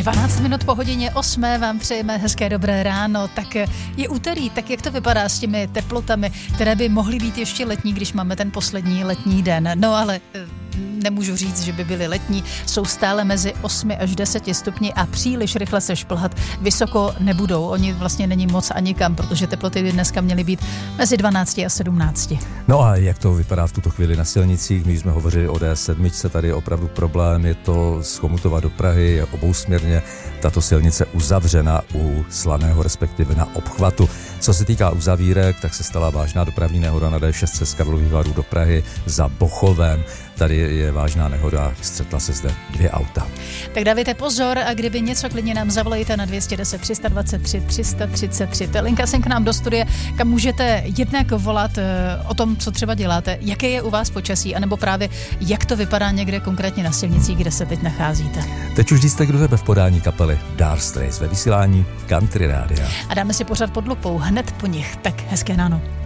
12 minut po hodině 8 vám přejeme hezké dobré ráno. Tak je úterý, tak jak to vypadá s těmi teplotami, které by mohly být ještě letní, když máme ten poslední letní den. No ale nemůžu říct, že by byly letní, jsou stále mezi 8 až 10 stupni a příliš rychle se šplhat vysoko nebudou. Oni vlastně není moc ani kam, protože teploty by dneska měly být mezi 12 a 17. No a jak to vypadá v tuto chvíli na silnicích? My jsme hovořili o D7, tady je opravdu problém, je to z Chomutova do Prahy, je obousměrně tato silnice uzavřena u Slaného, respektive na obchvatu. Co se týká uzavírek, tak se stala vážná dopravní nehoda na D6 z Karlových Varů do Prahy za Bochovem. Tady je vážná nehoda, střetla se zde 2 auta. Tak dávajte pozor a kdyby něco, klidně nám zavolejte na 210 323 333. Ta linka sem k nám do studia, kam můžete jednak volat o tom, co třeba děláte, jaké je u vás počasí, anebo právě jak to vypadá někde konkrétně na silnicích, kde se teď nacházíte. Teď už lístek do tebe v podání kapely Dire Straits ve vysílání Country Rádia. A dáme si pořad pod lupou hned po nich. Tak hezké ráno.